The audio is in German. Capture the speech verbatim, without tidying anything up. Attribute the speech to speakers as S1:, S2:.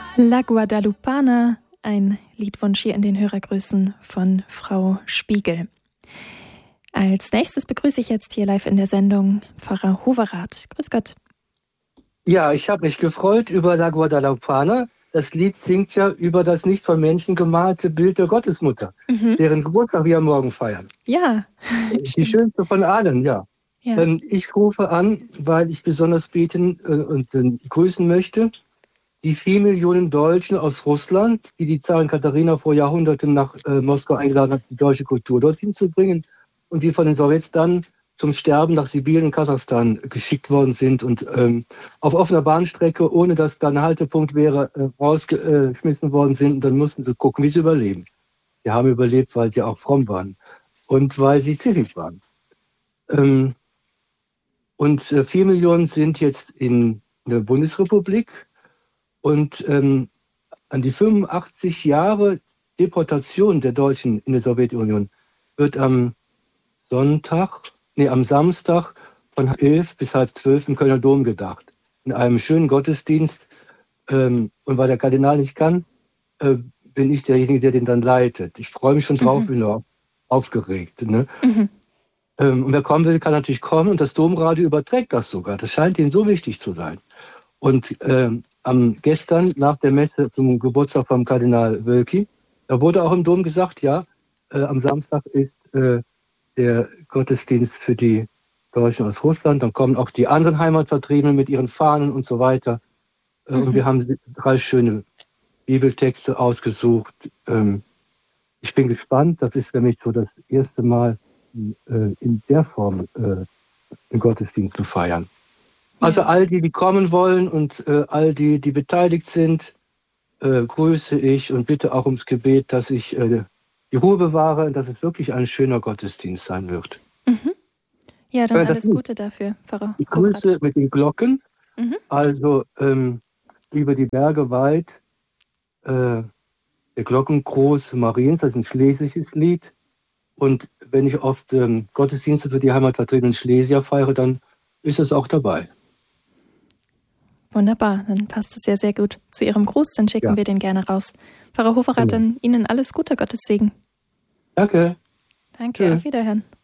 S1: La Guadalupana, ein Liedwunsch hier in den Hörergrüßen von Frau Spiegel. Als nächstes begrüße ich jetzt hier live in der Sendung Pfarrer Hoverath. Grüß Gott.
S2: Ja, ich habe mich gefreut über La Guadalupana. Das Lied singt ja über das nicht von Menschen gemalte Bild der Gottesmutter, mhm. deren Geburtstag wir morgen feiern.
S1: Ja,
S2: die stimmt. Schönste von allen, ja. ja. Ähm, ich rufe an, weil ich besonders beten äh, und äh, grüßen möchte. Die vier Millionen Deutschen aus Russland, die die Zarin Katharina vor Jahrhunderten nach äh, Moskau eingeladen hat, die deutsche Kultur dorthin zu bringen und die von den Sowjets dann zum Sterben nach Sibirien und Kasachstan geschickt worden sind und ähm, auf offener Bahnstrecke, ohne dass da ein Haltepunkt wäre, äh, rausgeschmissen worden sind. Und dann mussten sie gucken, wie sie überleben. Sie haben überlebt, weil sie auch fromm waren und weil sie zivilisiert waren. Ähm, und äh, vier Millionen sind jetzt in der Bundesrepublik. Und ähm, an die fünfundachtzig Jahre Deportation der Deutschen in der Sowjetunion wird am Sonntag, nee, am Samstag von elf bis halb zwölf im Kölner Dom gedacht. In einem schönen Gottesdienst. Ähm, und weil der Kardinal nicht kann, äh, bin ich derjenige, der den dann leitet. Ich freue mich schon drauf, mhm. bin auch aufgeregt. Ne? Mhm. Ähm, und wer kommen will, kann natürlich kommen. Und das Domradio überträgt das sogar. Das scheint ihnen so wichtig zu sein. Und ähm, am gestern nach der Messe zum Geburtstag vom Kardinal Wölki, da wurde auch im Dom gesagt, ja, äh, am Samstag ist äh, der Gottesdienst für die Deutschen aus Russland, dann kommen auch die anderen Heimatvertriebenen mit ihren Fahnen und so weiter. Äh, mhm. Und wir haben drei schöne Bibeltexte ausgesucht. Ähm, ich bin gespannt, das ist nämlich so das erste Mal äh, in der Form äh, den Gottesdienst zu feiern. Also all die, die kommen wollen und äh, all die, die beteiligt sind, äh, grüße ich und bitte auch ums Gebet, dass ich äh, die Ruhe bewahre und dass es wirklich ein schöner Gottesdienst sein wird.
S1: Mhm. Ja, dann alles Gute dafür, Pfarrer.
S2: Ich grüße mit den Glocken, mhm. also ähm, über die Berge weit, äh, der Glockengruß Mariens, das ist ein schlesisches Lied. Und wenn ich oft ähm, Gottesdienste für die heimatvertretenen Schlesier feiere, dann ist es auch dabei.
S1: Wunderbar, dann passt es ja sehr gut zu Ihrem Gruß, dann schicken ja. wir den gerne raus. Pfarrer Hoverath, dann Ihnen alles Gute, Gottes Segen.
S2: Danke.
S1: Danke, Tschö. Auf Wiederhören.